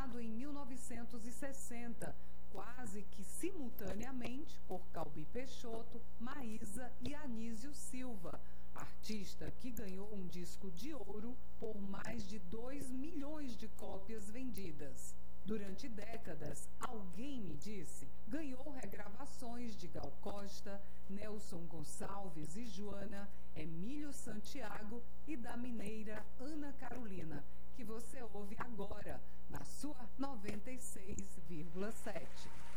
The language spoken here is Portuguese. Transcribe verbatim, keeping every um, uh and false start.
lançado em mil novecentos e sessenta, quase que simultaneamente por Calbi Peixoto, Maísa e Anísio Silva, artista que ganhou um disco de ouro por mais de dois milhões de cópias vendidas. Durante décadas, Alguém Me Disse ganhou regravações de Gal Costa, Nelson Gonçalves e Joana, Emílio Santiago e da mineira Ana Carolina, que você ouve agora na sua noventa e seis vírgula sete.